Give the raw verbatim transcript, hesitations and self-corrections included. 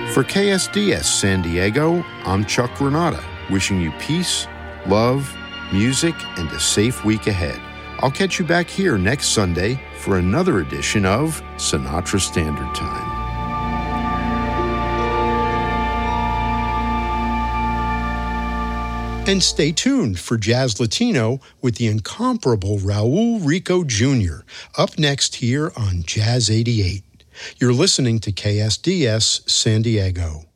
For K S D S San Diego, I'm Chuck Renata, wishing you peace, love, music, and a safe week ahead. I'll catch you back here next Sunday for another edition of Sinatra Standard Time. And stay tuned for Jazz Latino with the incomparable Raul Rico Junior up next here on Jazz eighty-eight. You're listening to K S D S San Diego.